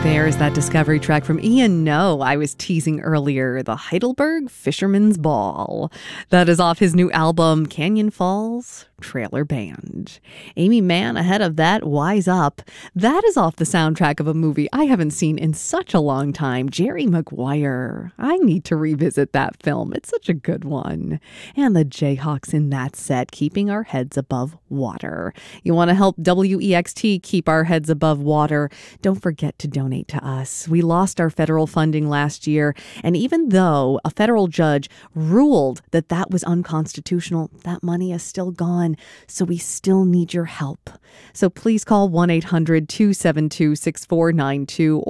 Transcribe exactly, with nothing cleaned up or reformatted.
There's that discovery track from Ian No I was teasing earlier, the Heidelberg Fisherman's Ball. That is off his new album, Canyon Falls Trailer Band. Amy Mann ahead of that, Wise Up. That is off the soundtrack of a movie I haven't seen in such a long time, Jerry Maguire. I need to revisit that film. It's such a good one. And the Jayhawks in that set, keeping our heads above water. You want to help W E X T keep our heads above water? Don't forget to donate to us. We lost our federal funding last year, and even though a federal judge ruled that that was unconstitutional, that money is still gone. So we still need your help. So please call one eight hundred two seven two six four nine two